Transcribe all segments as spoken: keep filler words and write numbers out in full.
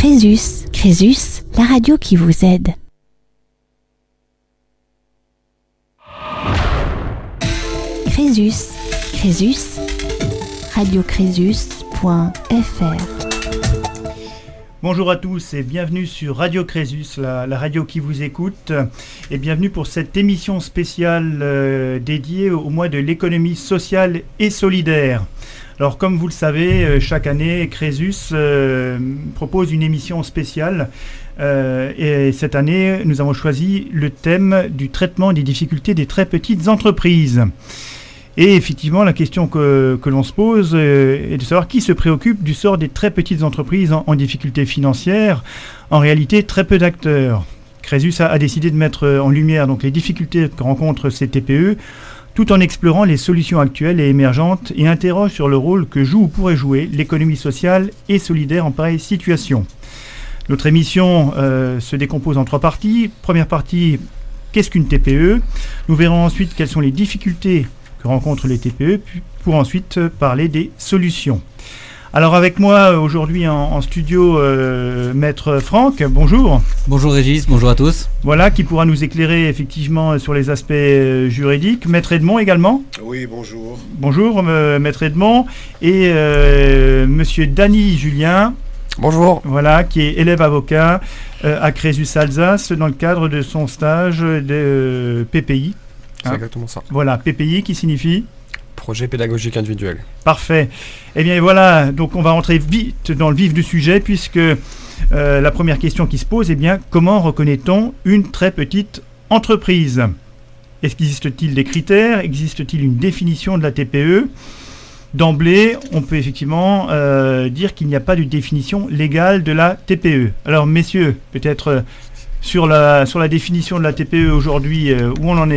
Crésus, Crésus, la radio qui vous aide. Crésus, Crésus, radio crésus point f r. Bonjour à tous et bienvenue sur Radio Crésus, la, la radio qui vous écoute, et bienvenue pour cette émission spéciale euh, dédiée au mois de l'économie sociale et solidaire. Alors comme vous le savez, euh, chaque année, Crésus euh, propose une émission spéciale euh, et cette année, nous avons choisi le thème du traitement des difficultés des très petites entreprises. Et effectivement, la question que, que l'on se pose euh, est de savoir qui se préoccupe du sort des très petites entreprises en, en difficulté financière. En réalité, très peu d'acteurs. Crésus a, a décidé de mettre en lumière donc, les difficultés que rencontrent ces T P E, tout en explorant les solutions actuelles et émergentes et interroge sur le rôle que joue ou pourrait jouer l'économie sociale et solidaire en pareille situation. Notre émission euh, se décompose en trois parties. Première partie, qu'est-ce qu'une T P E ? Nous verrons ensuite quelles sont les difficultés rencontrent les T P E, pour ensuite parler des solutions. Alors avec moi aujourd'hui en, en studio, euh, Maître Franck, bonjour. Bonjour Régis, bonjour à tous. Voilà, qui pourra nous éclairer effectivement sur les aspects euh, juridiques. Maître Edmond également. Oui, bonjour. Bonjour euh, Maître Edmond. Et euh, Monsieur Dany Julien. Bonjour. Voilà, qui est élève avocat euh, à Crésus Alsace dans le cadre de son stage de euh, P P I. C'est Hein exactement ça. Voilà, P P I qui signifie Projet pédagogique individuel. Parfait. Eh bien voilà, donc on va rentrer vite dans le vif du sujet puisque euh, la première question qui se pose, eh bien, comment reconnaît-on une très petite entreprise ? Est-ce qu'existe-t-il des critères ? Existe-t-il une définition de la T P E ? D'emblée, on peut effectivement euh, dire qu'il n'y a pas de définition légale de la T P E. Alors messieurs, peut-être euh, sur, la, sur la définition de la T P E aujourd'hui, euh, où on en est ?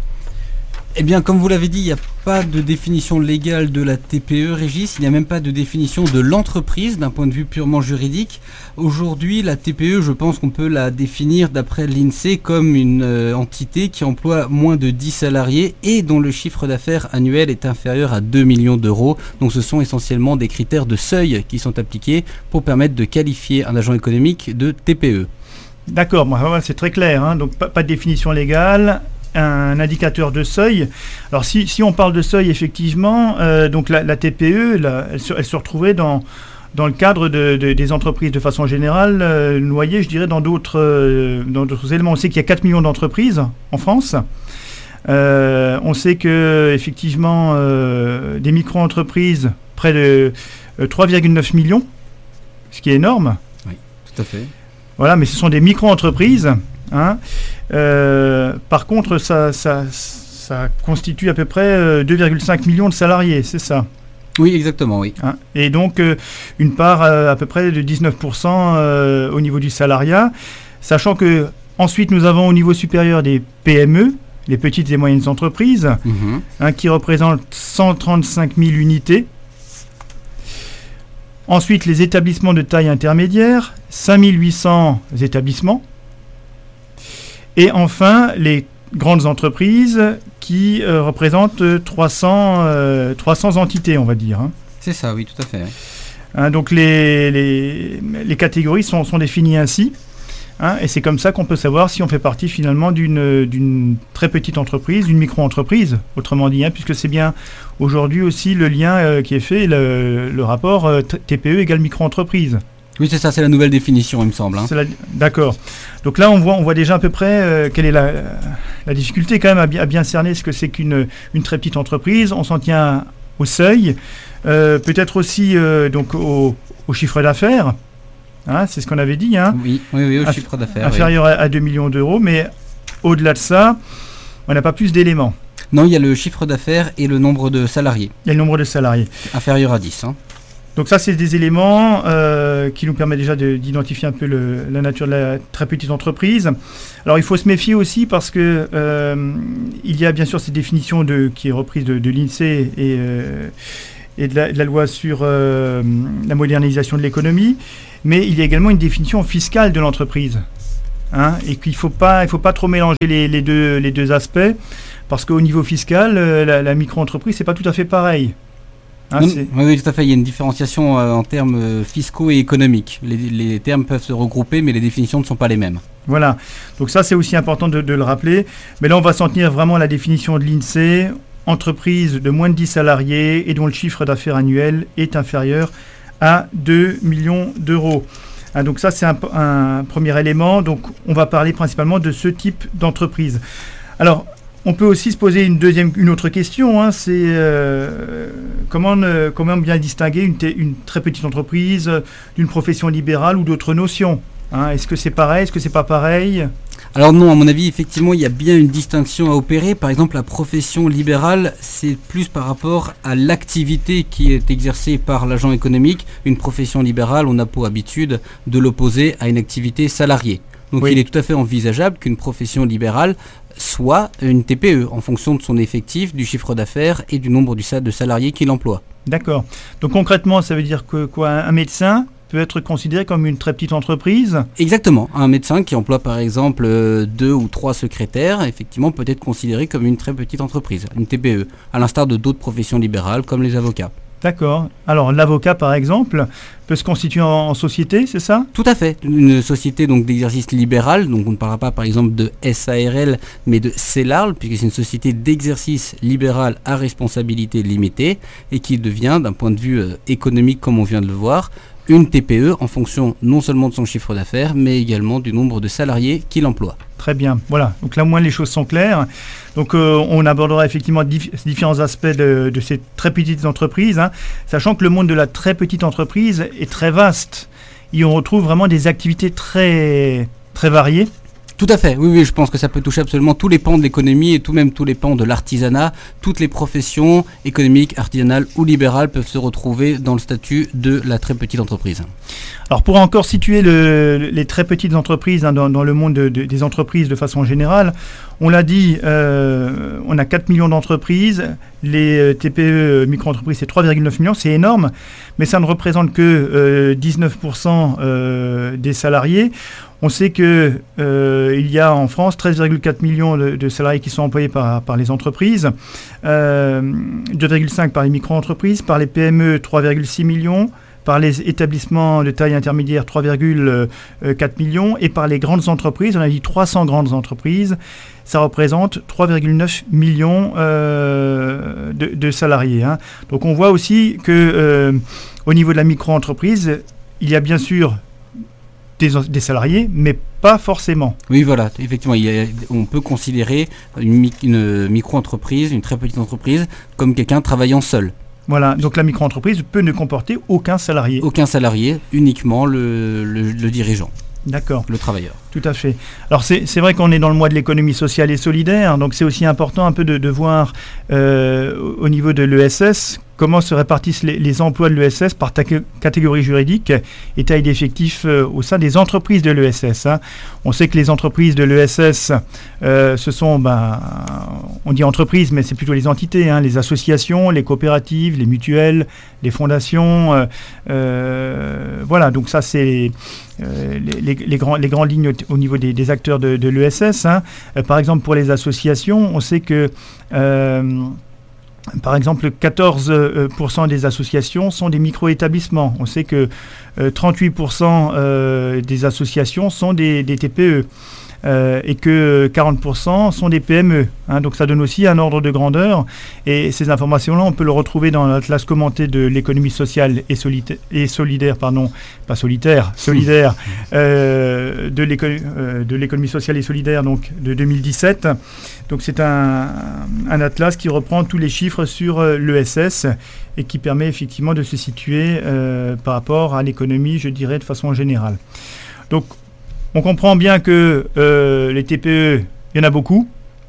Eh bien, comme vous l'avez dit, il n'y a pas de définition légale de la T P E, Régis. Il n'y a même pas de définition de l'entreprise d'un point de vue purement juridique. Aujourd'hui, la T P E, je pense qu'on peut la définir d'après l'INSEE comme une euh, entité qui emploie moins de dix salariés et dont le chiffre d'affaires annuel est inférieur à deux millions d'euros. Donc ce sont essentiellement des critères de seuil qui sont appliqués pour permettre de qualifier un agent économique de T P E. D'accord, bon, c'est très clair, hein. Donc pas, pas de définition légale. Un indicateur de seuil. Alors si, si on parle de seuil, effectivement, euh, donc la, la T P E, la, elle, se, elle se retrouverait dans, dans le cadre de, de, des entreprises de façon générale, euh, noyée, je dirais, dans d'autres, euh, dans d'autres éléments. On sait qu'il y a quatre millions d'entreprises en France. Euh, on sait que effectivement, euh, des micro-entreprises, près de euh, trois virgule neuf millions, ce qui est énorme. Oui, tout à fait. Voilà, mais ce sont des micro-entreprises. Hein. Euh, par contre, ça, ça, ça constitue à peu près euh, deux virgule cinq millions de salariés, c'est ça ? Oui, exactement, oui. Hein. Et donc, euh, une part euh, à peu près de dix-neuf pour cent euh, au niveau du salariat, sachant que ensuite nous avons au niveau supérieur des P M E, les petites et moyennes entreprises, mmh. hein, qui représentent cent trente-cinq mille unités. Ensuite, les établissements de taille intermédiaire, cinq mille huit cents établissements. Et enfin, les grandes entreprises qui euh, représentent trois cents, euh, trois cents entités, on va dire. Hein. C'est ça, oui, tout à fait. Hein, donc les, les, les catégories sont, sont définies ainsi. Hein, et c'est comme ça qu'on peut savoir si on fait partie finalement d'une, d'une très petite entreprise, d'une micro-entreprise, autrement dit, hein, puisque c'est bien aujourd'hui aussi le lien euh, qui est fait, le, le rapport euh, T P E égale micro-entreprise. Oui, c'est ça, c'est la nouvelle définition, il me semble. Hein. C'est la... D'accord. Donc là, on voit, on voit déjà à peu près euh, quelle est la, la difficulté quand même à bien, à bien cerner ce que c'est qu'une une très petite entreprise. On s'en tient au seuil, euh, peut-être aussi euh, donc au, au chiffre d'affaires. Hein, c'est ce qu'on avait dit. Hein. Oui, oui, oui, au Inf- chiffre d'affaires. Inférieur oui. à, à deux millions d'euros, mais au-delà de ça, on n'a pas plus d'éléments. Non, il y a le chiffre d'affaires et le nombre de salariés. Il y a le nombre de salariés. Inférieur à dix. Hein. Donc ça, c'est des éléments euh, qui nous permettent déjà de, d'identifier un peu le, la nature de la très petite entreprise. Alors il faut se méfier aussi parce que euh, il y a bien sûr cette définition de, qui est reprise de, de l'INSEE et, euh, et de, la, de la loi sur euh, la modernisation de l'économie, mais il y a également une définition fiscale de l'entreprise. Hein, et qu'il ne faut pas, il faut pas trop mélanger les, les, deux, les deux aspects parce qu'au niveau fiscal, euh, la, la micro-entreprise, c'est pas tout à fait pareil. Hein, non, c'est... Oui, tout à fait. Il y a une différenciation euh, en termes euh, fiscaux et économiques. Les, les termes peuvent se regrouper, mais les définitions ne sont pas les mêmes. Voilà. Donc ça, c'est aussi important de, de le rappeler. Mais là, on va s'en tenir vraiment à la définition de l'INSEE. Entreprise de moins de dix salariés et dont le chiffre d'affaires annuel est inférieur à deux millions d'euros. Hein, donc ça, c'est un, un premier élément. Donc, on va parler principalement de ce type d'entreprise. Alors, on peut aussi se poser une deuxième, une autre question, hein, c'est euh, comment, euh, comment bien distinguer une, t- une très petite entreprise euh, d'une profession libérale ou d'autres notions, hein. Est-ce que c'est pareil, est-ce que c'est pas pareil ? Alors non, à mon avis, effectivement, il y a bien une distinction à opérer. Par exemple, la profession libérale, c'est plus par rapport à l'activité qui est exercée par l'agent économique. Une profession libérale, on a pour habitude de l'opposer à une activité salariée. Donc oui. Il est tout à fait envisageable qu'une profession libérale soit une T P E en fonction de son effectif, du chiffre d'affaires et du nombre de salariés qu'il emploie. D'accord. Donc concrètement, ça veut dire que quoi, un médecin peut être considéré comme une très petite entreprise ? Exactement. Un médecin qui emploie par exemple euh, deux ou trois secrétaires, effectivement, peut être considéré comme une très petite entreprise, une T P E, à l'instar de d'autres professions libérales comme les avocats. D'accord. Alors l'avocat, par exemple, peut se constituer en, en société, c'est ça ? Tout à fait. Une société donc d'exercice libéral, donc on ne parlera pas par exemple de S A R L, mais de C E L A R L, puisque c'est une société d'exercice libéral à responsabilité limitée et qui devient, d'un point de vue euh, économique, comme on vient de le voir, une T P E en fonction non seulement de son chiffre d'affaires, mais également du nombre de salariés qu'il emploie. Très bien, voilà. Donc là, au moins, les choses sont claires. Donc, euh, on abordera effectivement dif- différents aspects de, de ces très petites entreprises, hein, sachant que le monde de la très petite entreprise est très vaste. Et on retrouve vraiment des activités très, très variées. Tout à fait, oui, oui, je pense que ça peut toucher absolument tous les pans de l'économie et tout même tous les pans de l'artisanat. Toutes les professions économiques, artisanales ou libérales peuvent se retrouver dans le statut de la très petite entreprise. Alors pour encore situer le, les très petites entreprises hein, dans, dans le monde de, de, des entreprises de façon générale, on l'a dit, euh, on a quatre millions d'entreprises, les T P E micro-entreprises c'est trois virgule neuf millions, c'est énorme, mais ça ne représente que euh, dix-neuf pour cent euh, des salariés. On sait qu'il euh, y a en France treize virgule quatre millions de, de salariés qui sont employés par, par les entreprises, euh, deux virgule cinq par les micro-entreprises, par les P M E trois virgule six millions, par les établissements de taille intermédiaire trois virgule quatre millions et par les grandes entreprises, on a dit trois cents grandes entreprises, ça représente trois virgule neuf millions euh, de, de salariés. Hein. Donc on voit aussi que euh, au niveau de la micro-entreprise, il y a bien sûr Des, des salariés, mais pas forcément. Oui, voilà, effectivement, il y a, on peut considérer une, une micro-entreprise, une très petite entreprise, comme quelqu'un travaillant seul. Voilà, donc la micro-entreprise peut ne comporter aucun salarié. Aucun salarié, uniquement le, le, le dirigeant. D'accord. Le travailleur. Tout à fait. Alors c'est, c'est vrai qu'on est dans le mois de l'économie sociale et solidaire, donc c'est aussi important un peu de, de voir euh, au niveau de l'E S S comment se répartissent les, les emplois de l'E S S par ta- catégorie juridique et taille d'effectifs euh, au sein des entreprises de l'E S S. Hein. On sait que les entreprises de l'E S S, euh, ce sont, ben, on dit entreprises, mais c'est plutôt les entités, hein, les associations, les coopératives, les mutuelles, les fondations. Euh, euh, voilà, donc ça c'est euh, les, les, les, grands, les grandes lignes au, au niveau des, des acteurs de, de l'E S S. Hein. Euh, par exemple, pour les associations, on sait que euh, par exemple, quatorze pour cent des associations sont des micro-établissements. On sait que euh, trente-huit pour cent euh, des associations sont des, des T P E euh, et que quarante pour cent sont des P M E. Hein, donc ça donne aussi un ordre de grandeur. Et ces informations-là, on peut le retrouver dans l'atlas commenté de l'économie sociale et, solita- et solidaire, pardon, pas solitaire, solidaire, euh, de, l'éco- euh, de l'économie sociale et solidaire donc, de deux mille dix-sept. Donc c'est un, un atlas qui reprend tous les chiffres sur euh, l'E S S et qui permet effectivement de se situer euh, par rapport à l'économie, je dirais, de façon générale. Donc on comprend bien que euh, les T P E, il y en a beaucoup.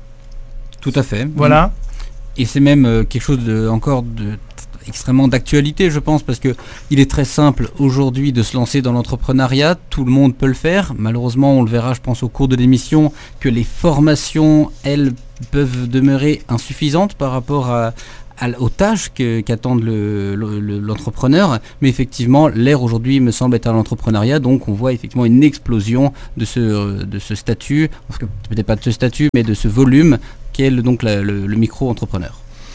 Tout à fait. Voilà. Et c'est même euh, quelque chose de, encore de extrêmement d'actualité, je pense, parce que il est très simple aujourd'hui de se lancer dans l'entrepreneuriat. Tout le monde peut le faire. Malheureusement, on le verra, je pense, au cours de l'émission, que les formations, elles, peuvent demeurer insuffisantes par rapport à, à, aux tâches que, qu'attendent le, le, l'entrepreneur. Mais effectivement, l'ère aujourd'hui me semble être à l'entrepreneuriat, donc on voit effectivement une explosion de ce, de ce statut, peut-être pas de ce statut, mais de ce volume qu'est le, donc la, le, le micro-entrepreneur.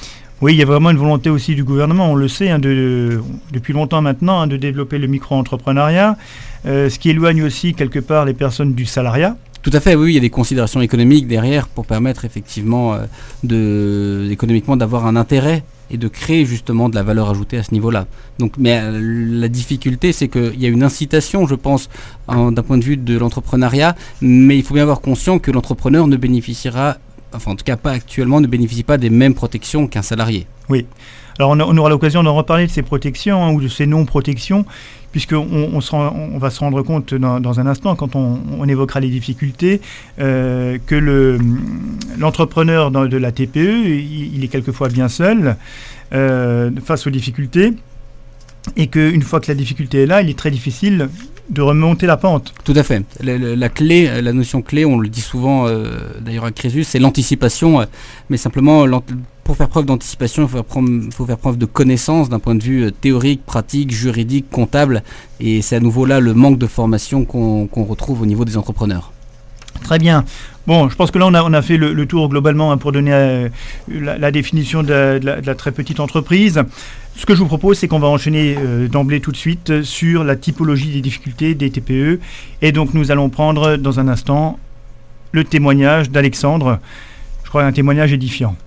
Oui, il y a vraiment une volonté aussi du gouvernement, on le sait, hein, de, depuis longtemps maintenant, hein, de développer le micro-entrepreneuriat, euh, ce qui éloigne aussi quelque part les personnes du salariat. Tout à fait, oui, il y a des considérations économiques derrière pour permettre effectivement euh, de, économiquement d'avoir un intérêt et de créer justement de la valeur ajoutée à ce niveau-là. Donc, mais euh, la difficulté, c'est qu'il y a une incitation, je pense, en, d'un point de vue de l'entrepreneuriat, mais il faut bien avoir conscience que l'entrepreneur ne bénéficiera, enfin en tout cas pas actuellement, ne bénéficie pas des mêmes protections qu'un salarié. Oui. Alors on, a, on aura l'occasion d'en reparler de ces protections, hein, ou de ces non-protections, puisqu'on on, on va se rendre compte dans, dans un instant, quand on, on évoquera les difficultés, euh, que le, l'entrepreneur dans, de la T P E, il, il est quelquefois bien seul euh, face aux difficultés, et qu'une fois que la difficulté est là, il est très difficile de remonter la pente. Tout à fait. La, la, la clé, la notion clé, on le dit souvent euh, d'ailleurs à Crésus, c'est l'anticipation, euh, mais simplement pour faire preuve d'anticipation, il faut faire preuve, faut faire preuve de connaissance d'un point de vue théorique, pratique, juridique, comptable, et c'est à nouveau là le manque de formation qu'on, qu'on retrouve au niveau des entrepreneurs. Très bien. Bon, je pense que là, on a, on a fait le, le tour globalement, hein, pour donner euh, la, la définition de la, de, la, de la très petite entreprise. Ce que je vous propose, c'est qu'on va enchaîner euh, d'emblée tout de suite sur la typologie des difficultés des T P E. Et donc, nous allons prendre dans un instant le témoignage d'Alexandre. Je crois un témoignage édifiant.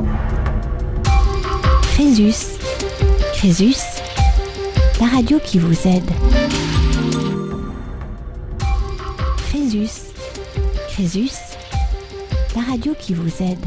Crésus. Crésus, la radio qui vous aide. Crésus. Crésus, la radio qui vous aide.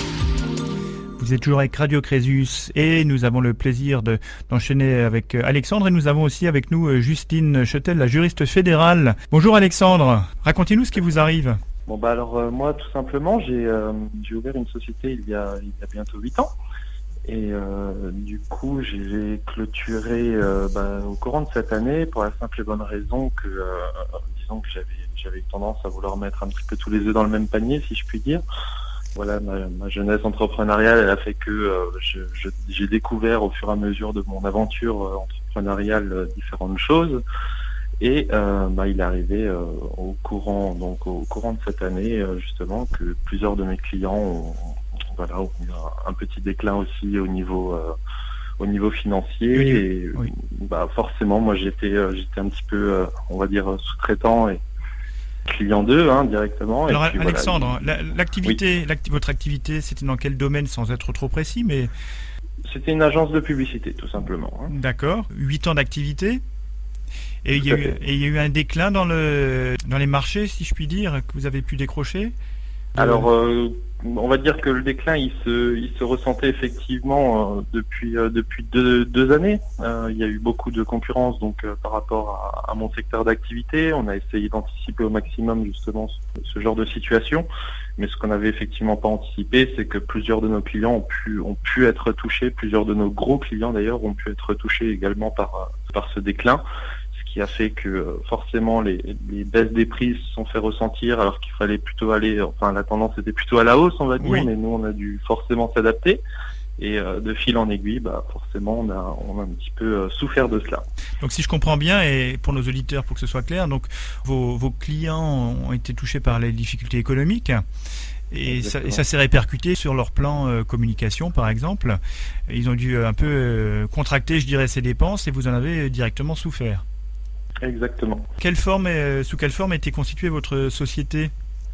Vous êtes toujours avec Radio Crésus et nous avons le plaisir de, d'enchaîner avec Alexandre, et nous avons aussi avec nous Justine Chetel, la juriste fédérale. Bonjour Alexandre, racontez-nous ce qui vous arrive. Bon bah alors euh, moi tout simplement j'ai, euh, j'ai ouvert une société il y a, il y a bientôt huit ans, et euh, du coup j'ai clôturé euh, bah, au courant de cette année pour la simple et bonne raison que euh, disons que j'avais, j'avais eu tendance à vouloir mettre un petit peu tous les œufs dans le même panier, si je puis dire. Voilà, ma, ma jeunesse entrepreneuriale, elle a fait que euh, je, je, j'ai découvert au fur et à mesure de mon aventure euh, entrepreneuriale euh, différentes choses, et euh, bah, il est arrivé euh, au courant donc au courant de cette année euh, justement que plusieurs de mes clients ont, voilà, ont eu un, un petit déclin aussi au niveau euh, au niveau financier, oui, et oui. Bah forcément moi j'étais euh, j'étais un petit peu euh, on va dire sous-traitant et client d'eux, hein, directement. Alors et puis, Alexandre, voilà, la, l'activité, oui. l'acti- votre activité, c'était dans quel domaine, sans être trop précis, mais... C'était une agence de publicité, tout simplement. Hein. D'accord, huit ans d'activité. Et il y, a eu, et il y a eu un déclin dans, le, dans les marchés, si je puis dire, que vous avez pu décrocher de... Alors, euh, on va dire que le déclin, il se, il se ressentait effectivement euh, depuis, euh, depuis deux, deux années. Euh, il y a eu beaucoup de concurrence donc euh, par rapport à, à mon secteur d'activité. On a essayé d'anticiper au maximum justement ce, ce genre de situation. Mais ce qu'on n'avait effectivement pas anticipé, c'est que plusieurs de nos clients ont pu, ont pu être touchés, plusieurs de nos gros clients d'ailleurs ont pu être touchés également par, par ce déclin. Qui a fait que forcément les, les baisses des prix se sont fait ressentir, alors qu'il fallait plutôt aller, enfin la tendance était plutôt à la hausse on va dire, oui. Mais nous on a dû forcément s'adapter, et euh, de fil en aiguille, bah, forcément on a, on a un petit peu euh, souffert de cela. Donc si je comprends bien, et pour nos auditeurs pour que ce soit clair, donc vos, vos clients ont été touchés par les difficultés économiques, et ça, et ça s'est répercuté sur leur plan euh, communication par exemple. Ils ont dû un peu euh, contracter, je dirais, ces dépenses, et vous en avez directement souffert. Exactement. Quelle forme, euh, sous quelle forme était constituée votre société ?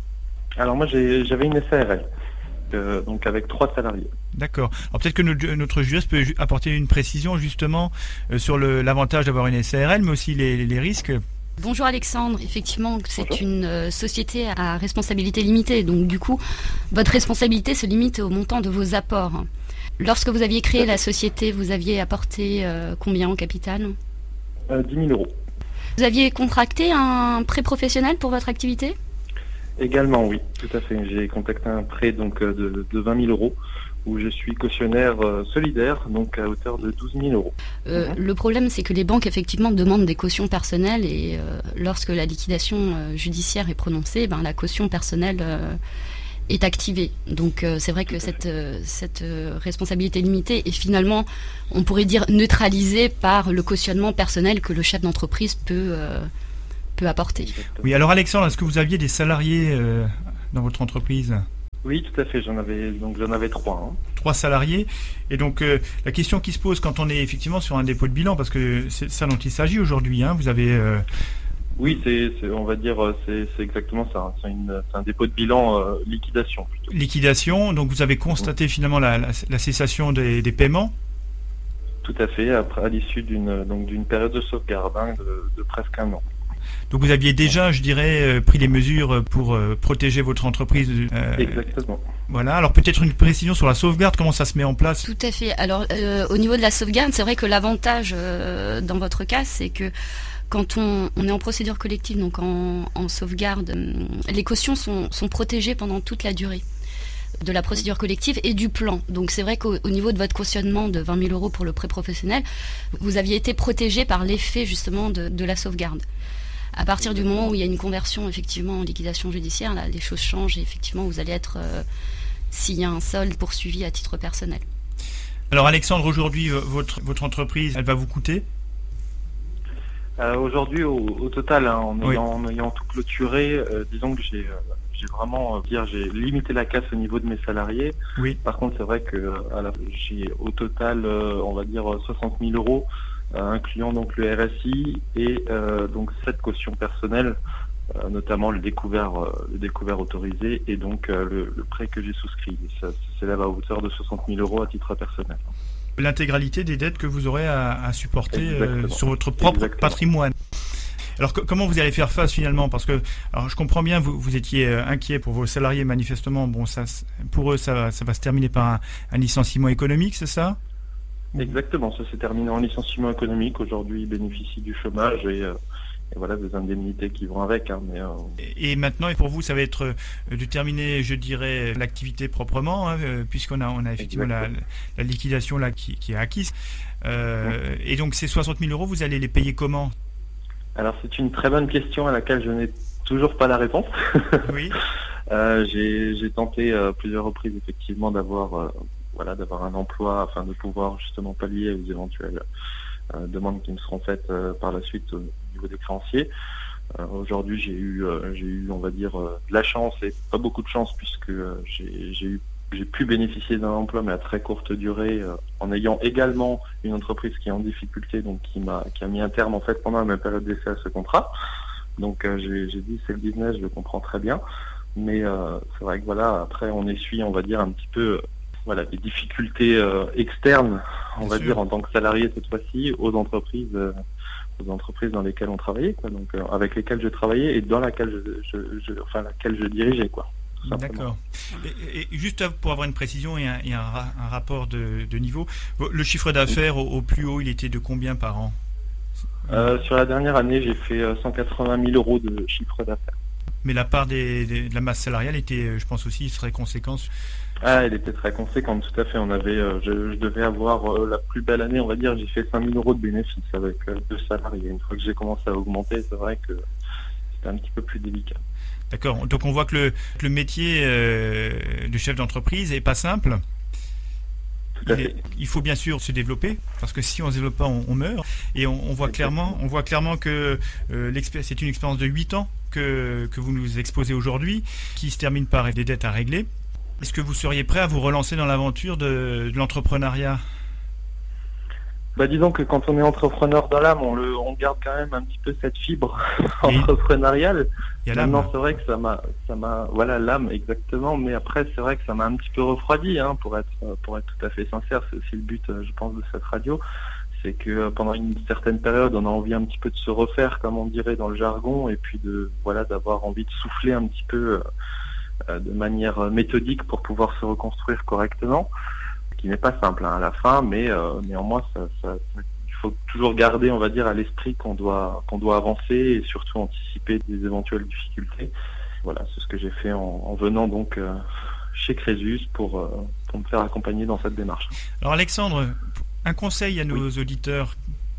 Alors moi j'ai, j'avais une S A R L, euh, donc avec trois salariés. D'accord. Alors peut-être que notre, notre juriste peut apporter une précision justement euh, sur le, l'avantage d'avoir une S A R L, mais aussi les, les risques. Bonjour Alexandre, effectivement c'est Bonjour. une euh, société à responsabilité limitée, donc du coup votre responsabilité se limite au montant de vos apports. Lorsque vous aviez créé la société, vous aviez apporté euh, combien en capital ? euh, dix mille euros. Vous aviez contracté un prêt professionnel pour votre activité ? Également, oui, tout à fait. J'ai contacté un prêt donc de, de vingt mille euros où je suis cautionnaire euh, solidaire, donc à hauteur de douze mille euros. Euh, mmh. Le problème, c'est que les banques, effectivement, demandent des cautions personnelles, et euh, lorsque la liquidation euh, judiciaire est prononcée, ben, la caution personnelle euh, est activée. Donc euh, c'est vrai que cette, euh, cette euh, responsabilité limitée est finalement, on pourrait dire, neutralisée par le cautionnement personnel que le chef d'entreprise peut, euh, peut apporter. Oui, alors Alexandre, est-ce que vous aviez des salariés euh, dans votre entreprise ? Oui, tout à fait. J'en avais donc j'en avais trois. Hein. Trois salariés. Et donc euh, la question qui se pose quand on est effectivement sur un dépôt de bilan, parce que c'est ça dont il s'agit aujourd'hui. Hein, vous avez. Euh... Oui, c'est, c'est on va dire c'est, c'est exactement ça. C'est, une, c'est un dépôt de bilan euh, liquidation plutôt. Liquidation. Donc vous avez constaté mmh. finalement la, la, la cessation des, des paiements. Tout à fait. Après, à l'issue d'une donc d'une période de sauvegarde hein, de, de presque un an. Donc vous aviez déjà, je dirais, pris les mesures pour euh, protéger votre entreprise. Euh, Exactement. Voilà. Alors peut-être une précision sur la sauvegarde, comment ça se met en place ? Tout à fait. Alors euh, au niveau de la sauvegarde, c'est vrai que l'avantage euh, dans votre cas, c'est que quand on, on est en procédure collective, donc en, en sauvegarde, les cautions sont, sont protégées pendant toute la durée de la procédure collective et du plan. Donc c'est vrai qu'au au niveau de votre cautionnement de vingt mille euros pour le prêt professionnel, vous aviez été protégé par l'effet justement de, de la sauvegarde. À partir du moment où il y a une conversion effectivement en liquidation judiciaire, là, les choses changent et effectivement vous allez être, euh, s'il y a un solde, poursuivi à titre personnel. Alors Alexandre, aujourd'hui, votre, votre entreprise, elle va vous coûter ? euh, Aujourd'hui, au, au total, hein, en, oui. ayant, en ayant tout clôturé, euh, disons que j'ai, euh, j'ai vraiment euh, dire, j'ai limité la casse au niveau de mes salariés. Oui. Par contre, c'est vrai que euh, à la, j'ai au total, euh, on va dire, soixante mille euros. Euh, incluant donc le R S I et euh, donc cette caution personnelle, euh, notamment le découvert, euh, le découvert autorisé et donc euh, le, le prêt que j'ai souscrit. Et ça, ça s'élève à hauteur de soixante mille euros à titre personnel. L'intégralité des dettes que vous aurez à, à supporter euh, sur votre propre Exactement. patrimoine. Alors que, comment vous allez faire face finalement ? Parce que, alors je comprends bien, vous, vous étiez inquiet pour vos salariés manifestement. Bon, ça, pour eux, ça, ça va se terminer par un, un licenciement économique, c'est ça ? Exactement, ça s'est terminé en licenciement économique. Aujourd'hui, ils bénéficient du chômage et, euh, et voilà des indemnités qui vont avec. Hein, mais, euh... Et maintenant, et pour vous, ça va être euh, de terminer, je dirais, l'activité proprement, hein, euh, puisqu'on a, on a effectivement la, la liquidation là qui, qui est acquise. Euh, mmh. Et donc, ces soixante mille euros, vous allez les payer comment ? Alors, c'est une très bonne question à laquelle je n'ai toujours pas la réponse. Oui. euh, j'ai, j'ai tenté euh, plusieurs reprises effectivement d'avoir. Euh, Voilà, d'avoir un emploi afin de pouvoir justement pallier aux éventuelles euh, demandes qui me seront faites euh, par la suite au niveau des créanciers. Euh, aujourd'hui, j'ai eu, euh, j'ai eu, on va dire, euh, de la chance et pas beaucoup de chance puisque euh, j'ai, j'ai eu, j'ai pu bénéficier d'un emploi mais à très courte durée, euh, en ayant également une entreprise qui est en difficulté, donc qui m'a, qui a mis un terme en fait pendant ma période d'essai à ce contrat. Donc euh, j'ai, j'ai dit c'est le business, je le comprends très bien, mais euh, c'est vrai que voilà, après on essuie, on va dire un petit peu. Voilà, des difficultés euh, externes, on Bien va sûr. dire en tant que salarié cette fois-ci, aux entreprises, euh, aux entreprises dans lesquelles on travaillait, quoi, donc euh, avec lesquelles je travaillais et dans laquelle je, je, je enfin laquelle je dirigeais, quoi. D'accord. Et, et juste pour avoir une précision et un, et un, un rapport de, de niveau, le chiffre d'affaires au, au plus haut, il était de combien par an ? euh, Sur la dernière année, j'ai fait cent quatre-vingt mille euros de chiffre d'affaires. Mais la part des, des, de la masse salariale était, je pense aussi, très conséquente. Ah, elle était très conséquente, tout à fait. On avait, euh, je, je devais avoir euh, la plus belle année, on va dire. J'ai fait cinq mille euros de bénéfices avec euh, deux salariés. Une fois que j'ai commencé à augmenter, c'est vrai que c'était un petit peu plus délicat. D'accord. Donc on voit que le, le métier euh, de chef d'entreprise est pas simple. Tout à il, fait. Est, il faut bien sûr se développer parce que si on ne se développe pas, on, on meurt. Et on, on voit clairement, on voit clairement que euh, c'est une expérience de huit ans que que vous nous exposez aujourd'hui, qui se termine par des dettes à régler. Est-ce que vous seriez prêt à vous relancer dans l'aventure de, de l'entrepreneuriat ? Bah disons que quand on est entrepreneur dans l'âme, on, le, on garde quand même un petit peu cette fibre entrepreneuriale. Il y a l'âme. Maintenant, c'est vrai que ça m'a, ça m'a, voilà l'âme exactement. Mais après, c'est vrai que ça m'a un petit peu refroidi, hein, pour être, pour être tout à fait sincère. C'est aussi le but, je pense, de cette radio, c'est que pendant une certaine période, on a envie un petit peu de se refaire, comme on dirait dans le jargon, et puis de, voilà, d'avoir envie de souffler un petit peu. De manière méthodique pour pouvoir se reconstruire correctement, ce qui n'est pas simple hein, à la fin, mais euh, néanmoins ça, ça, ça, il faut toujours garder, on va dire, à l'esprit qu'on doit qu'on doit avancer et surtout anticiper des éventuelles difficultés. Voilà, c'est ce que j'ai fait en, en venant donc euh, chez Crésus pour, euh, pour me faire accompagner dans cette démarche. Alors Alexandre, un conseil à nos oui. auditeurs.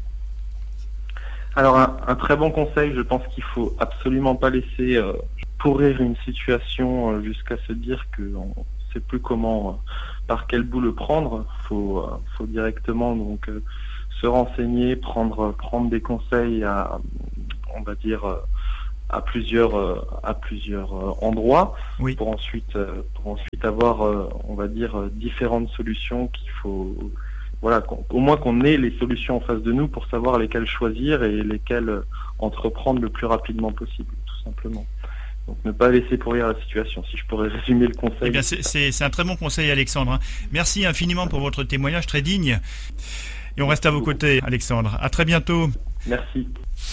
Alors un, un très bon conseil, je pense qu'il faut absolument pas laisser euh, pourrir une situation euh, jusqu'à se dire qu'on ne sait plus comment, euh, par quel bout le prendre. Faut, euh, faut directement donc euh, se renseigner, prendre, prendre des conseils à, on va dire, euh, à plusieurs euh, à plusieurs euh, endroits oui. pour ensuite euh, pour ensuite avoir euh, on va dire euh, différentes solutions qu'il faut voilà qu'on, au moins qu'on ait les solutions en face de nous pour savoir lesquelles choisir et lesquelles euh, entreprendre le plus rapidement possible, tout simplement. Donc ne pas laisser pourrir la situation, si je pourrais résumer le conseil. Eh bien, c'est, c'est, c'est un très bon conseil, Alexandre. Merci infiniment pour votre témoignage très digne. Et on reste à vos côtés, Alexandre. À très bientôt. Merci.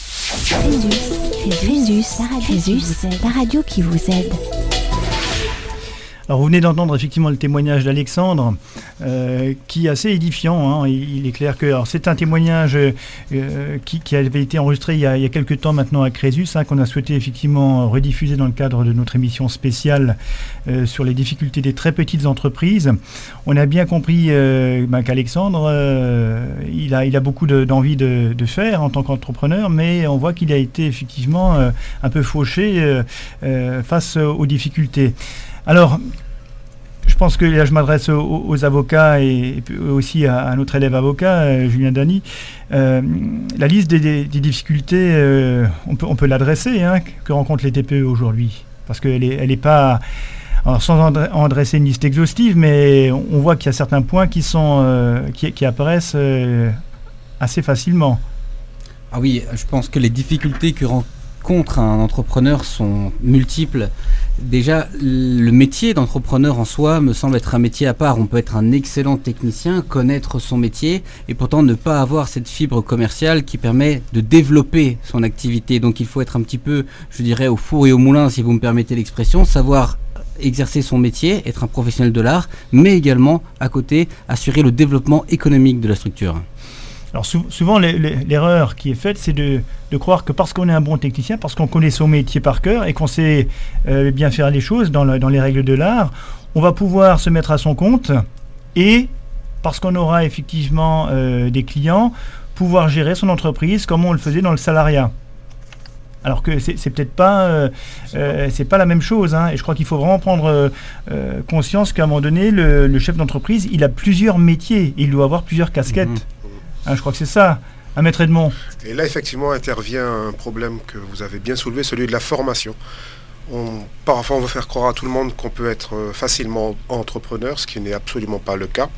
Crésus, Crésus, la radio qui vous aide. Alors vous venez d'entendre effectivement le témoignage d'Alexandre, euh, qui est assez édifiant. Hein. Il, il est clair que alors, c'est un témoignage euh, qui, qui avait été enregistré il y a, il y a quelques temps maintenant à Crésus, hein, qu'on a souhaité effectivement rediffuser dans le cadre de notre émission spéciale euh, sur les difficultés des très petites entreprises. On a bien compris euh, ben, qu'Alexandre, euh, il, a, il a beaucoup de, d'envie de, de faire en tant qu'entrepreneur, mais on voit qu'il a été effectivement euh, un peu fauché euh, euh, face aux difficultés. Alors, je pense que là, je m'adresse aux, aux avocats et, et aussi à, à notre élève avocat, euh, Julien Dany. Euh, la liste des, des, des difficultés, euh, on peut, on peut l'adresser, hein, que rencontrent les T P E aujourd'hui. Parce qu'elle n'est elle est pas... Alors, sans en dresser une liste exhaustive, mais on voit qu'il y a certains points qui, sont, euh, qui, qui apparaissent euh, assez facilement. Ah oui, je pense que les difficultés que rencontre un entrepreneur sont multiples. Déjà, le métier d'entrepreneur en soi me semble être un métier à part. On peut être un excellent technicien, connaître son métier et pourtant ne pas avoir cette fibre commerciale qui permet de développer son activité. Donc il faut être un petit peu, je dirais, au four et au moulin, si vous me permettez l'expression, savoir exercer son métier, être un professionnel de l'art, mais également, à côté, assurer le développement économique de la structure. Alors sou- souvent, les, les, l'erreur qui est faite, c'est de, de croire que parce qu'on est un bon technicien, parce qu'on connaît son métier par cœur et qu'on sait euh, bien faire les choses dans, le, dans les règles de l'art, on va pouvoir se mettre à son compte et, parce qu'on aura effectivement euh, des clients, pouvoir gérer son entreprise comme on le faisait dans le salariat. Alors que c'est, c'est peut-être pas, euh, euh, c'est pas la même chose, hein, et je crois qu'il faut vraiment prendre euh, conscience qu'à un moment donné, le, le chef d'entreprise, il a plusieurs métiers, il doit avoir plusieurs casquettes. Mmh. Hein, je crois que c'est ça, un maître Edmond. Et là, effectivement, intervient un problème que vous avez bien soulevé, celui de la formation. On, parfois, on veut faire croire à tout le monde qu'on peut être facilement entrepreneur, ce qui n'est absolument pas le cas.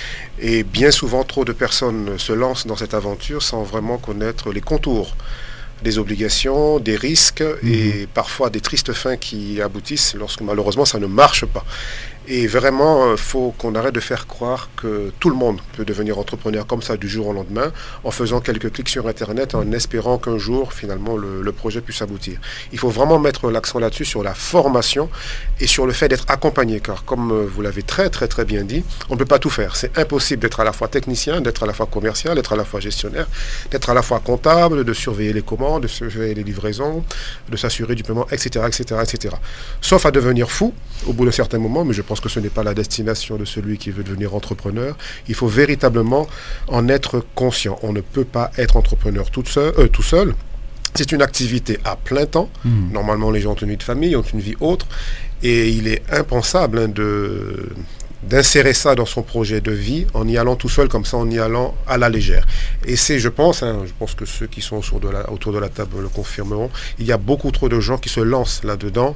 Et bien souvent, trop de personnes se lancent dans cette aventure sans vraiment connaître les contours des obligations, des risques mmh. et parfois des tristes fins qui aboutissent lorsque malheureusement ça ne marche pas. Et vraiment, il euh, faut qu'on arrête de faire croire que tout le monde peut devenir entrepreneur comme ça du jour au lendemain, en faisant quelques clics sur Internet, en espérant qu'un jour, finalement, le, le projet puisse aboutir. Il faut vraiment mettre l'accent là-dessus, sur la formation et sur le fait d'être accompagné, car comme euh, vous l'avez très très très bien dit, on ne peut pas tout faire. C'est impossible d'être à la fois technicien, d'être à la fois commercial, d'être à la fois gestionnaire, d'être à la fois comptable, de surveiller les commandes, de surveiller les livraisons, de s'assurer du paiement, et cetera, et cetera, et cetera. Sauf à devenir fou au bout d'un certain moment, mais je pense que ce n'est pas la destination de celui qui veut devenir entrepreneur. Il faut véritablement en être conscient. On ne peut pas être entrepreneur tout seul. Euh, tout seul. C'est une activité à plein temps. Mmh. Normalement, les gens ont une vie de famille, ont une vie autre. Et il est impensable hein, de... d'insérer ça dans son projet de vie en y allant tout seul, comme ça, en y allant à la légère. Et c'est, je pense, hein, je pense que ceux qui sont autour de, la, autour de la table le confirmeront, il y a beaucoup trop de gens qui se lancent là-dedans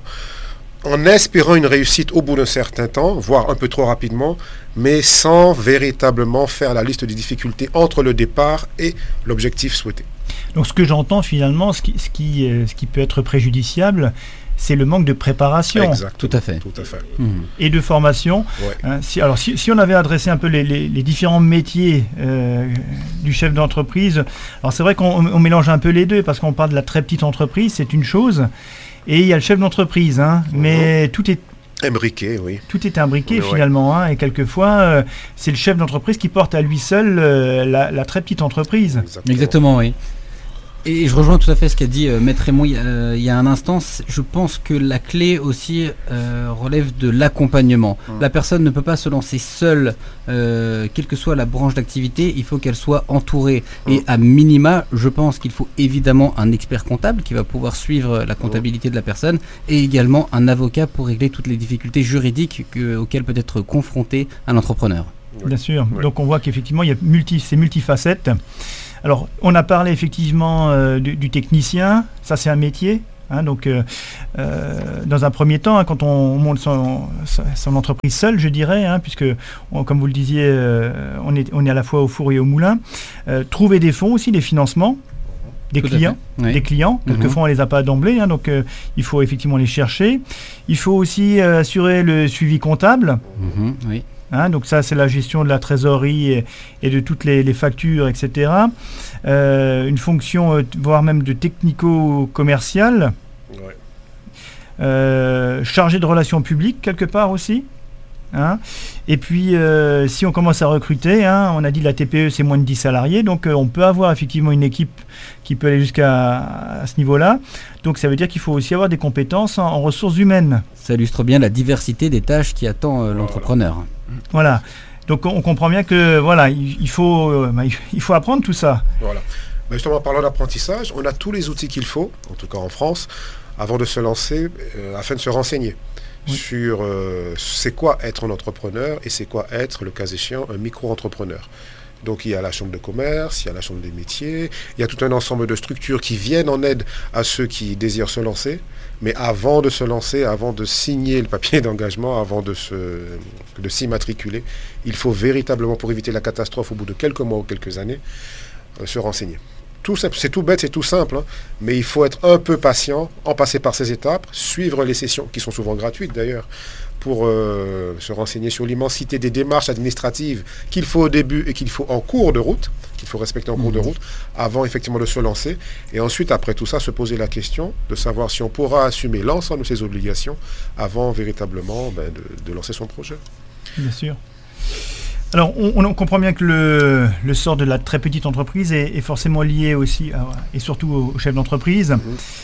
en espérant une réussite au bout d'un certain temps, voire un peu trop rapidement, mais sans véritablement faire la liste des difficultés entre le départ et l'objectif souhaité. Donc ce que j'entends finalement, ce qui, ce qui, euh, ce qui peut être préjudiciable, c'est le manque de préparation. Exact. Tout à fait. Tout à fait. Mmh. Et de formation. Ouais. Hein, si, alors si, si on avait adressé un peu les, les, les différents métiers euh, du chef d'entreprise, alors c'est vrai qu'on on mélange un peu les deux, parce qu'on parle de la très petite entreprise, c'est une chose, et il y a le chef d'entreprise, hein, mmh. mais tout est imbriqué, oui. Tout est imbriqué oui, finalement, hein, et quelquefois euh, c'est le chef d'entreprise qui porte à lui seul euh, la, la très petite entreprise. Exactement, Exactement oui. Et je rejoins tout à fait ce qu'a dit euh, Maître Raymond il, euh, il y a un instant. Je pense que la clé aussi euh, relève de l'accompagnement. Mmh. La personne ne peut pas se lancer seule, euh, quelle que soit la branche d'activité, il faut qu'elle soit entourée. Mmh. Et à minima, je pense qu'il faut évidemment un expert comptable qui va pouvoir suivre la comptabilité de la personne, et également un avocat pour régler toutes les difficultés juridiques que, auxquelles peut être confronté un entrepreneur. Oui. Bien sûr. Oui. Donc on voit qu'effectivement, il y a multi, c'est multifacettes. Alors, on a parlé effectivement euh, du, du technicien, ça c'est un métier, Hein, donc, euh, euh, dans un premier temps, hein, quand on monte son, son entreprise seule, je dirais, hein, puisque, on, comme vous le disiez, euh, on, est, on est à la fois au four et au moulin, euh, trouver des fonds aussi, des financements, des Tout clients, oui. des clients. Quelquefois, mm-hmm. on les a pas d'emblée, hein, donc euh, il faut effectivement les chercher. Il faut aussi euh, assurer le suivi comptable. Mm-hmm. Oui. Hein, donc ça, c'est la gestion de la trésorerie et, et de toutes les, les factures, et cetera. Euh, une fonction, euh, voire même de technico-commercial. Ouais. Euh, chargé de relations publiques, quelque part aussi. Hein. Et puis, euh, si on commence à recruter, hein, on a dit la T P E, c'est moins de dix salariés, donc euh, on peut avoir effectivement une équipe qui peut aller jusqu'à à ce niveau-là. Donc ça veut dire qu'il faut aussi avoir des compétences en, en ressources humaines. Ça illustre bien la diversité des tâches qui attend euh, l'entrepreneur. Voilà. Donc on comprend bien que voilà, il, il, faut, euh, bah, il faut apprendre tout ça. Voilà. Mais justement, en parlant d'apprentissage, on a tous les outils qu'il faut, en tout cas en France, avant de se lancer, euh, afin de se renseigner. Oui. Sur euh, c'est quoi être un entrepreneur et c'est quoi être, le cas échéant, un micro-entrepreneur. Donc il y a la chambre de commerce, il y a la chambre des métiers, il y a tout un ensemble de structures qui viennent en aide à ceux qui désirent se lancer. Mais avant de se lancer, avant de signer le papier d'engagement, avant de, se, de s'immatriculer, il faut véritablement, pour éviter la catastrophe au bout de quelques mois ou quelques années, euh, se renseigner. Tout, c'est tout bête, c'est tout simple, hein, mais il faut être un peu patient, en passer par ces étapes, suivre les sessions, qui sont souvent gratuites d'ailleurs, pour euh, se renseigner sur l'immensité des démarches administratives qu'il faut au début et qu'il faut en cours de route, qu'il faut respecter en mmh. cours de route, avant effectivement de se lancer. Et ensuite, après tout ça, se poser la question de savoir si on pourra assumer l'ensemble de ses obligations avant véritablement ben, de, de lancer son projet. Bien sûr. Alors, on, on comprend bien que le, le sort de la très petite entreprise est, est forcément lié aussi, à, et surtout au, au chef d'entreprise. Mmh.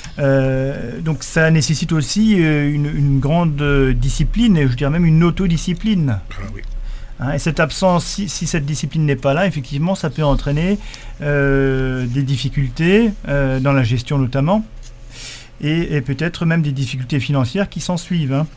Euh, donc, ça nécessite aussi une, une grande discipline, et je dirais même une autodiscipline. Ah, oui. Hein, et cette absence, si, si cette discipline n'est pas là, effectivement, ça peut entraîner euh, des difficultés, euh, dans la gestion notamment, et, et peut-être même des difficultés financières qui s'en suivent. Hein.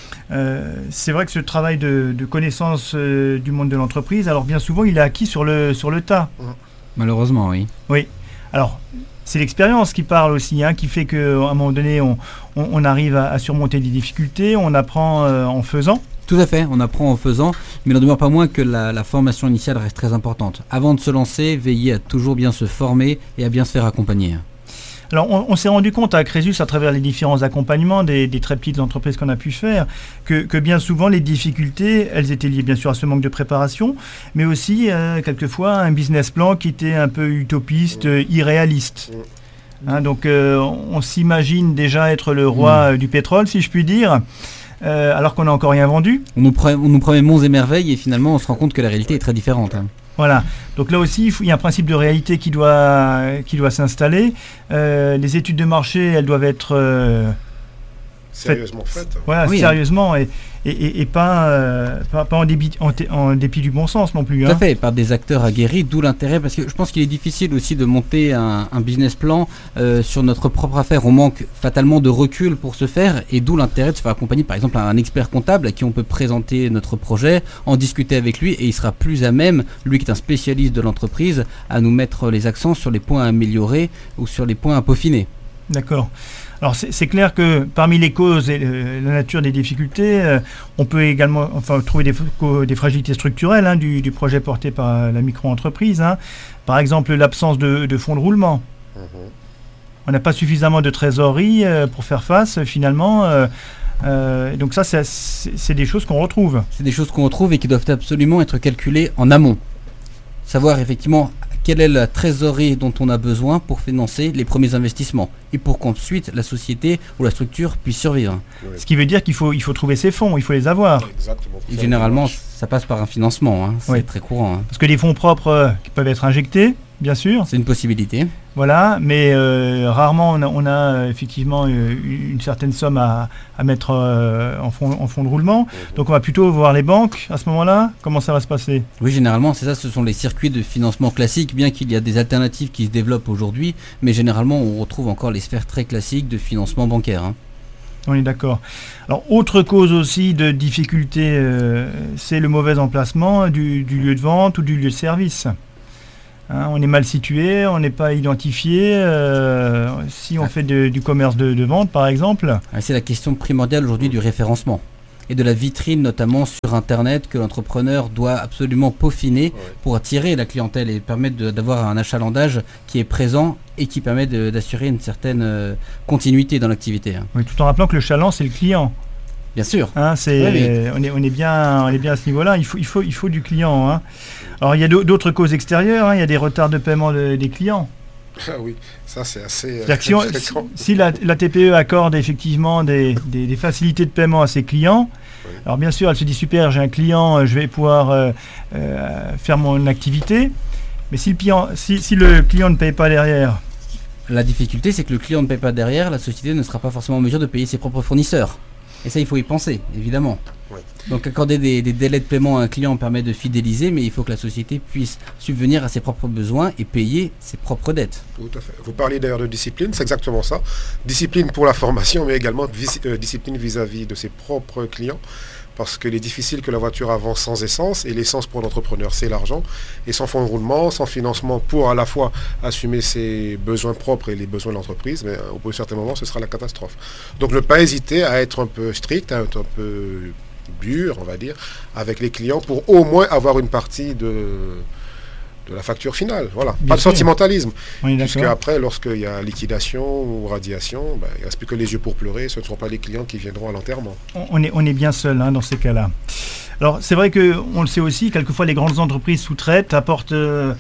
Euh, c'est vrai que ce travail de, de connaissance euh, du monde de l'entreprise, alors bien souvent, il est acquis sur le, sur le tas. Malheureusement, oui. Oui. Alors, c'est l'expérience qui parle aussi, hein, qui fait qu'à un moment donné, on, on, on arrive à, à surmonter des difficultés, on apprend euh, en faisant. Tout à fait, on apprend en faisant, mais il n'en demeure pas moins que la, la formation initiale reste très importante. Avant de se lancer, veillez à toujours bien se former et à bien se faire accompagner. Alors, on, on s'est rendu compte à Crésus, à travers les différents accompagnements des, des très petites entreprises qu'on a pu faire, que, que bien souvent, les difficultés, elles étaient liées bien sûr à ce manque de préparation, mais aussi, euh, quelquefois, un business plan qui était un peu utopiste, euh, irréaliste. Hein, donc, euh, on, on s'imagine déjà être le roi mmh. du pétrole, si je puis dire, euh, alors qu'on n'a encore rien vendu. On nous, promet, on nous promet monts et merveilles, et finalement, on se rend compte que la réalité est très différente. Hein. Voilà, donc là aussi, il, faut, il y a un principe de réalité qui doit, qui doit s'installer. Euh, les études de marché, elles doivent être euh, sérieusement faites. Fait. Voilà, oui, sérieusement, hein. et, et, et pas, euh, pas, pas en, débit, en, en dépit du bon sens non plus. Tout hein. à fait, par des acteurs aguerris, d'où l'intérêt, parce que je pense qu'il est difficile aussi de monter un, un business plan euh, sur notre propre affaire. On manque fatalement de recul pour ce faire, et d'où l'intérêt de se faire accompagner par exemple un expert comptable à qui on peut présenter notre projet, en discuter avec lui, et il sera plus à même, lui qui est un spécialiste de l'entreprise, à nous mettre les accents sur les points à améliorer ou sur les points à peaufiner. D'accord. Alors c'est, c'est clair que parmi les causes et le, la nature des difficultés, euh, on peut également enfin, trouver des, des fragilités structurelles hein, du, du projet porté par la micro-entreprise. Hein. Par exemple, l'absence de, de fonds de roulement. Mmh. On n'a pas suffisamment de trésorerie euh, pour faire face finalement. Euh, euh, donc ça, c'est, c'est, c'est des choses qu'on retrouve. C'est des choses qu'on retrouve et qui doivent absolument être calculées en amont. Savoir effectivement quelle est la trésorerie dont on a besoin pour financer les premiers investissements et pour qu'ensuite la société ou la structure puisse survivre. Oui. Ce qui veut dire qu'il faut, il faut trouver ces fonds, il faut les avoir. Exactement. Et généralement, ça passe par un financement, hein. C'est oui. très courant. Hein. Parce que les fonds propres euh, qui peuvent être injectés, bien sûr. C'est une possibilité. Voilà, mais euh, rarement on a, on a euh, effectivement euh, une certaine somme à, à mettre euh, en, fond, en fond de roulement. Mmh. Donc on va plutôt voir les banques à ce moment-là. Comment ça va se passer ? Oui, généralement, c'est ça, ce sont les circuits de financement classiques, bien qu'il y a des alternatives qui se développent aujourd'hui, mais généralement on retrouve encore les sphères très classiques de financement bancaire. Hein. On est d'accord. Alors, autre cause aussi de difficulté, euh, c'est le mauvais emplacement du, du lieu de vente ou du lieu de service. Hein, on est mal situé, on n'est pas identifié. Euh, si on ah. fait de, du commerce de, de vente, par exemple. C'est la question primordiale aujourd'hui du référencement et de la vitrine, notamment sur Internet, que l'entrepreneur doit absolument peaufiner ouais. pour attirer la clientèle et permettre de, d'avoir un achalandage qui est présent et qui permet de, d'assurer une certaine euh, continuité dans l'activité. Hein. Oui, tout en rappelant que le chaland, c'est le client. Bien sûr. Hein, c'est, oui, oui. On, est, on, est bien, on est bien à ce niveau-là. Il faut, il faut, il faut du client. Hein. Alors, il y a d'autres causes extérieures. Hein. Il y a des retards de paiement de, des clients. Ah oui, ça c'est assez euh, si, on, si, si la, la T P E accorde effectivement des, des, des facilités de paiement à ses clients, oui. alors bien sûr, elle se dit super, j'ai un client, je vais pouvoir euh, euh, faire mon activité. Mais si le, client, si, si le client ne paye pas derrière... La difficulté, c'est que le client ne paye pas derrière, la société ne sera pas forcément en mesure de payer ses propres fournisseurs. Et ça, il faut y penser, évidemment. Oui. Donc accorder des, des délais de paiement à un client permet de fidéliser, mais il faut que la société puisse subvenir à ses propres besoins et payer ses propres dettes. Tout à fait. Vous parlez d'ailleurs de discipline, c'est exactement ça. Discipline pour la formation, mais également vis- euh, discipline vis-à-vis de ses propres clients. Parce qu'il est difficile que la voiture avance sans essence, et l'essence pour l'entrepreneur, c'est l'argent. Et sans fonds de roulement, sans financement pour à la fois assumer ses besoins propres et les besoins de l'entreprise, mais au bout d'un certain moment, ce sera la catastrophe. Donc ne pas hésiter à être un peu strict, à être un peu dur, on va dire, avec les clients pour au moins avoir une partie de... de la facture finale, voilà. Bien pas sûr. De sentimentalisme. Puisque après, lorsqu'il y a liquidation ou radiation, ben, il ne reste plus que les yeux pour pleurer, ce ne seront pas les clients qui viendront à l'enterrement. On est, on est bien seul hein, dans ces cas-là. Alors c'est vrai qu'on le sait aussi, quelquefois les grandes entreprises sous-traitent, apportent, euh,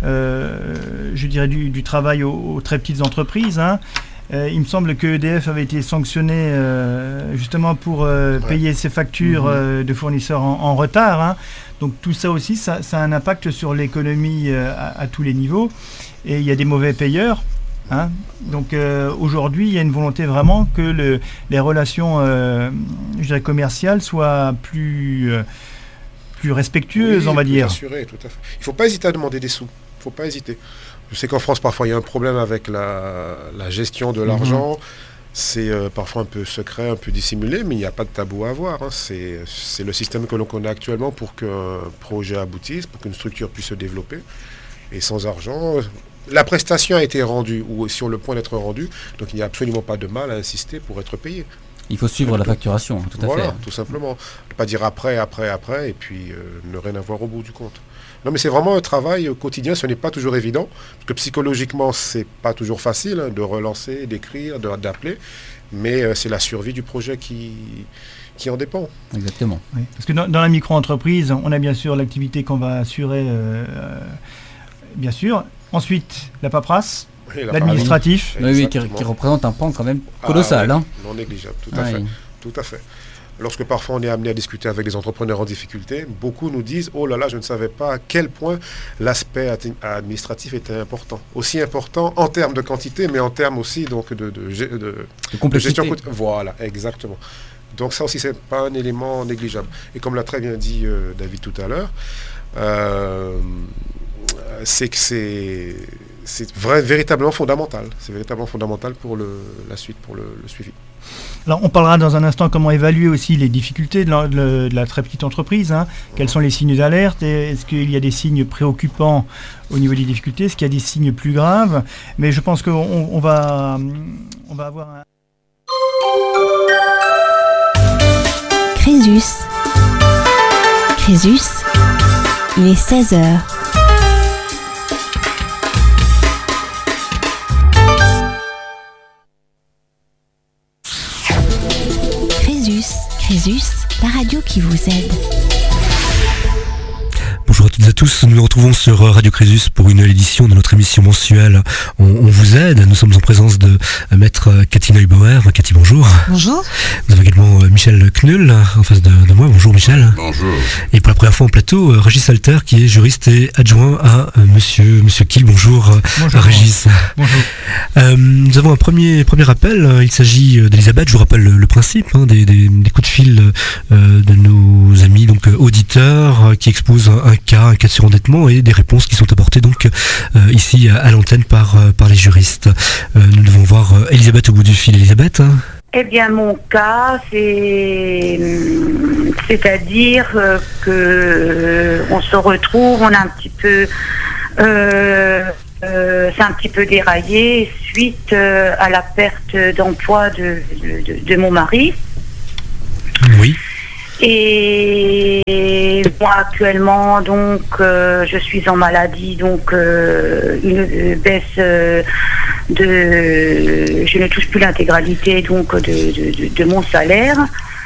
euh, je dirais, du, du travail aux, aux très petites entreprises. Hein. Euh, il me semble que E D F avait été sanctionné euh, justement pour euh, ouais. payer ses factures mmh. euh, de fournisseurs en, en retard. Hein. Donc tout ça aussi, ça, ça a un impact sur l'économie euh, à, à tous les niveaux. Et il y a des mauvais payeurs. Hein. Donc euh, aujourd'hui, il y a une volonté vraiment que le, les relations euh, je dirais commerciales soient plus, euh, plus respectueuses, oui, on va dire. Assuré, tout à fait. Il ne faut pas hésiter à demander des sous. Il ne faut pas hésiter. Je sais qu'en France, parfois, il y a un problème avec la, la gestion de l'argent. Mmh. C'est euh, parfois un peu secret, un peu dissimulé, mais il n'y a pas de tabou à avoir. Hein. C'est, c'est le système que l'on connaît actuellement pour qu'un projet aboutisse, pour qu'une structure puisse se développer. Et sans argent, la prestation a été rendue, ou sur le point d'être rendue, donc il n'y a absolument pas de mal à insister pour être payé. Il faut suivre la facturation, tout à voilà, fait. Voilà, tout simplement. Ne pas dire après, après, après, et puis euh, ne rien avoir au bout du compte. Non, mais c'est vraiment un travail quotidien, ce n'est pas toujours évident, parce que psychologiquement, c'est pas toujours facile hein, de relancer, d'écrire, de, d'appeler, mais euh, c'est la survie du projet qui, qui en dépend. Exactement. Oui, parce que dans, dans la micro-entreprise, on a bien sûr l'activité qu'on va assurer, euh, euh, bien sûr. Ensuite, la paperasse, oui, la l'administratif. Oui, oui, qui, qui représente un pan quand même colossal. Ah, hein. Non négligeable, tout à ah, fait. Oui. Tout à fait. Lorsque parfois on est amené à discuter avec des entrepreneurs en difficulté, beaucoup nous disent « Oh là là, je ne savais pas à quel point l'aspect administratif était important. » Aussi important en termes de quantité, mais en termes aussi donc, de, de, de, de, de complexité. De gestion. Voilà, exactement. Donc ça aussi, ce n'est pas un élément négligeable. Et comme l'a très bien dit euh, David tout à l'heure, euh, c'est que c'est, c'est vrai, véritablement fondamental. C'est véritablement fondamental pour le, la suite, pour le, le suivi. Alors, on parlera dans un instant comment évaluer aussi les difficultés de la, de la très petite entreprise. Hein. Quels sont les signes d'alerte? Est-ce qu'il y a des signes préoccupants au niveau des difficultés? Est-ce qu'il y a des signes plus graves? Mais je pense qu'on on va, on va avoir un... Crésus. Crésus, il est seize heures. Crésus, la radio qui vous aide. Bonjour à toutes et à tous, nous nous retrouvons sur Radio Crésus pour une nouvelle édition de notre émission mensuelle On, on vous aide. Nous sommes en présence de euh, maître Cathy Neubauer. Cathy, bonjour. Bonjour. Nous avons également euh, Michel Knull en face de, de moi. Bonjour Michel. Bonjour. Et pour la première fois en plateau, euh, Régis Alter qui est juriste et adjoint à euh, monsieur, monsieur Kiel. Bonjour, euh, bonjour Régis. Bonjour. Euh, nous avons un premier, premier appel. Il s'agit d'Elisabeth. Je vous rappelle le, le principe hein, des, des, des coups de fil euh, de nos amis donc euh, auditeurs euh, qui exposent un, un cas, un cas de surendettement et des réponses qui sont apportées donc euh, ici à, à l'antenne par, euh, par les juristes. Euh, nous devons voir euh, Elisabeth au bout du fil. Elisabeth. Eh bien, mon cas, c'est, c'est-à-dire euh, que euh, on se retrouve, on a un petit peu Euh, euh, c'est un petit peu déraillé suite euh, à la perte d'emploi de, de, de, de mon mari. Oui. Et moi actuellement donc euh, je suis en maladie, donc euh, une baisse euh, de, je ne touche plus l'intégralité donc de, de, de, de mon salaire.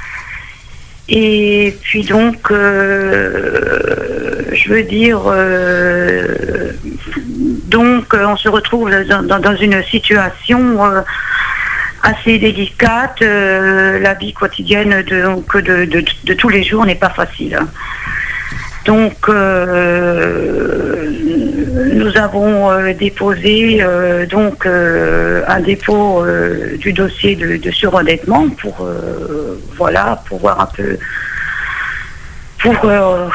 Et puis donc euh, je veux dire euh, donc on se retrouve dans, dans, dans une situation euh, assez délicate. Euh, la vie quotidienne de, donc, de, de, de tous les jours n'est pas facile. Donc euh, nous avons euh, déposé euh, donc euh, un dépôt euh, du dossier de, de surendettement pour euh, voilà pour voir un peu pour euh,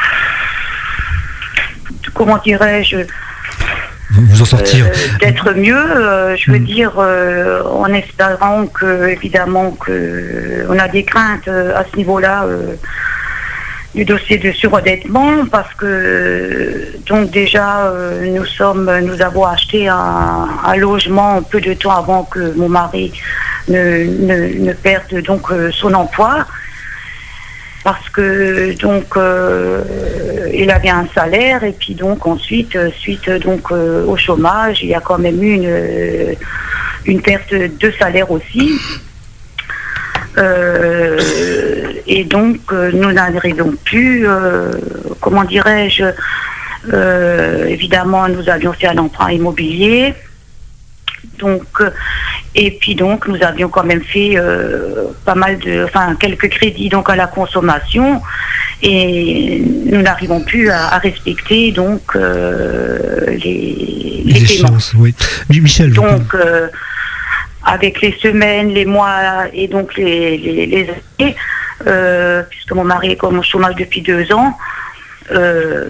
comment dirais-je vous en sortir euh, d'être mieux, euh, je veux mmh. dire euh, en espérant que évidemment que on a des craintes euh, à ce niveau-là euh, du dossier de surendettement, parce que donc déjà euh, nous sommes nous avons acheté un, un logement peu de temps avant que mon mari ne, ne, ne perde donc euh, son emploi, parce que donc euh, il avait un salaire, et puis donc ensuite suite donc euh, au chômage il y a quand même eu une une perte de salaire aussi. Euh, et donc euh, nous n'arrivons plus euh, comment dirais-je euh, évidemment nous avions fait un emprunt immobilier, donc euh, et puis donc nous avions quand même fait euh, pas mal de enfin quelques crédits donc à la consommation, et nous n'arrivons plus à, à respecter donc euh, les, les, les paiements. Oui. Michel, donc euh, avec les semaines, les mois et donc les, les, les années, euh, puisque mon mari est comme au chômage depuis deux ans, euh,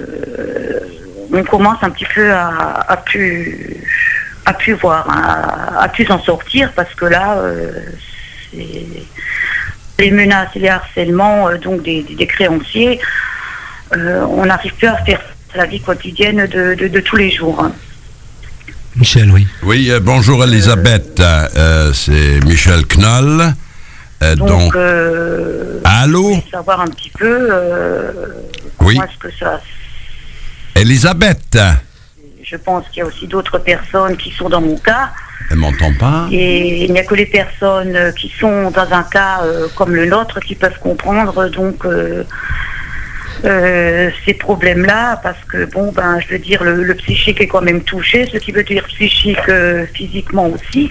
on commence un petit peu à, à plus à plus voir, à, à plus en sortir, parce que là, euh, c'est les menaces et les harcèlements euh, donc des, des créanciers, euh, on n'arrive plus à faire la vie quotidienne de, de, de tous les jours. Michel, oui. Oui, euh, bonjour Elisabeth, euh, c'est Michel Knoll. Euh, donc, donc euh, allô? Je voulais savoir un petit peu euh, oui. comment est-ce que ça... Elisabeth. Je pense qu'il y a aussi d'autres personnes qui sont dans mon cas. Elle m'entend pas. Et il n'y a que les personnes qui sont dans un cas euh, comme le nôtre qui peuvent comprendre donc euh, euh, ces problèmes-là, parce que bon ben je veux dire le, le psychique est quand même touché, ce qui veut dire psychique euh, physiquement aussi.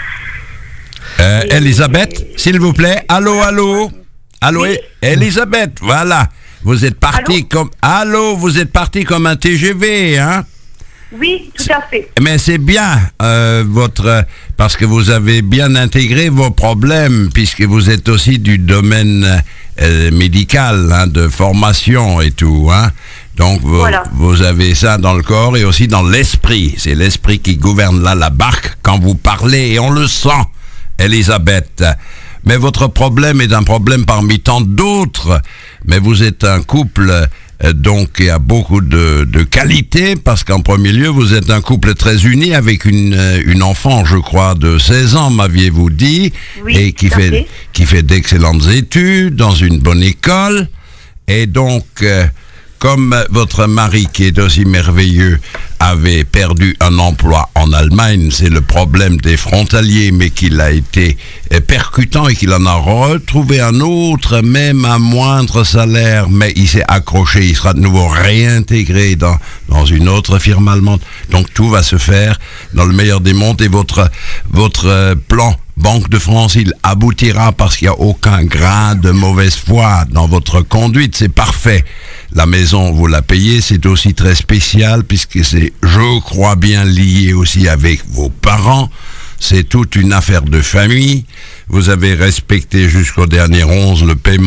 Euh, et, Elisabeth, et, s'il vous plaît. Allô, allô. Allô, oui. Elisabeth, voilà. Vous êtes parti comme allô, vous êtes parti comme un T G V, hein? Oui, tout à fait. Mais c'est bien, euh, votre, parce que vous avez bien intégré vos problèmes, puisque vous êtes aussi du domaine euh, médical, hein, de formation et tout, hein. Donc vous, voilà. vous avez ça dans le corps et aussi dans l'esprit. C'est l'esprit qui gouverne là la barque quand vous parlez, et on le sent, Elisabeth. Mais votre problème est un problème parmi tant d'autres. Mais vous êtes un couple euh, donc qui a beaucoup de, de qualités, parce qu'en premier lieu, vous êtes un couple très uni avec une, euh, une enfant, je crois, de seize ans, m'aviez-vous dit, oui, et qui fait, fait. qui fait d'excellentes études dans une bonne école. Et donc, euh, comme votre mari, qui est aussi merveilleux, avait perdu un emploi en Allemagne, c'est le problème des frontaliers, mais qu'il a été percutant et qu'il en a retrouvé un autre, même à moindre salaire, mais il s'est accroché, il sera de nouveau réintégré dans, dans une autre firme allemande. Donc tout va se faire dans le meilleur des mondes, et votre, votre plan Banque de France, il aboutira, parce qu'il n'y a aucun grain de mauvaise foi dans votre conduite, c'est parfait. La maison, vous la payez, c'est aussi très spécial, puisque c'est, je crois bien, lié aussi avec vos parents. C'est toute une affaire de famille. Vous avez respecté jusqu'au dernier onze le paiement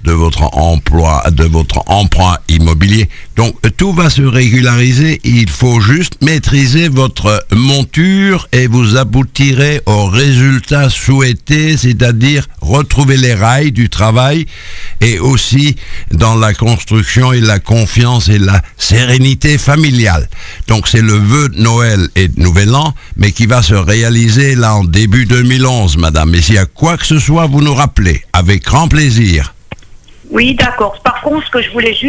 de votre emploi, de votre emprunt immobilier. Donc tout va se régulariser. Il faut juste maîtriser votre monture et vous aboutirez au résultat souhaité, c'est-à-dire retrouver les rails du travail et aussi dans la construction et la confiance et la sérénité familiale. Donc c'est le vœu de Noël et de Nouvel An, mais qui va se réaliser là en début deux mille onze, madame. Et s'il y a quoi que ce soit, vous nous rappelez, avec grand plaisir. Oui, d'accord. Par contre, ce que je voulais juste